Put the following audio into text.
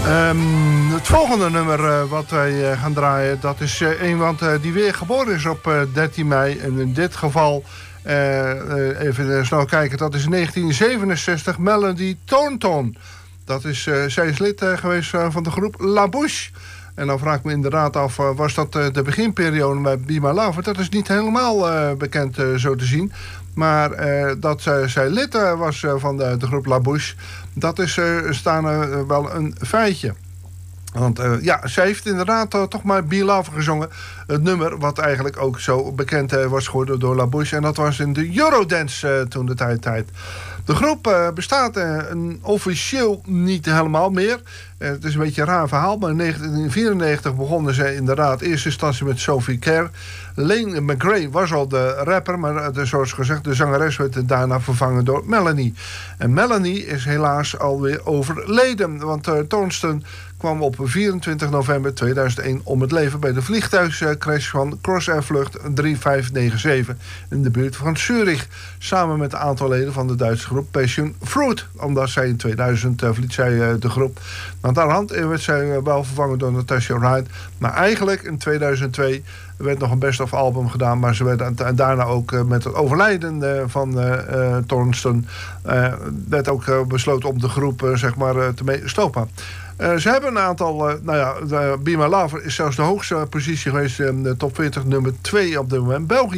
Het volgende nummer wat wij gaan draaien, dat is iemand die weer geboren is op 13 mei. En in dit geval, even snel kijken, dat is in 1967, Melody Thornton. Zij is lid geweest van de groep La Bouche. En dan vraag ik me inderdaad af, was dat de beginperiode met Be My Lover? Dat is niet helemaal bekend zo te zien. Maar dat zij lid was van de groep La Bouche, dat is wel een feitje. Want zij heeft inderdaad toch maar Be Lover gezongen. Het nummer wat eigenlijk ook zo bekend was geworden door La Bouche. En dat was in de Eurodance toen de tijd. De groep bestaat officieel niet helemaal meer. Het is een beetje een raar verhaal. Maar in 1994 begonnen ze inderdaad in eerste instantie met Sophie Kerr. Lane McRae was al de rapper. Maar zoals gezegd, de zangeres werd daarna vervangen door Melanie. En Melanie is helaas alweer overleden. Want Thornton kwam op 24 november 2001 om het leven bij de vliegtuigcrash van Crossair vlucht 3597 in de buurt van Zurich. Samen met een aantal leden van de Duitse groep Passion Fruit. Omdat zij in 2000 verliet zij de groep. Aan de hand werd zij wel vervangen door Natasha Wright. Maar eigenlijk in 2002 werd nog een best-of album gedaan. Maar ze werden daarna ook met het overlijden van Thornton werd ook besloten om de groep te stoppen. Ze hebben een aantal... Be My Lover is zelfs de hoogste positie geweest in de top 40, nummer 2 op dit moment. België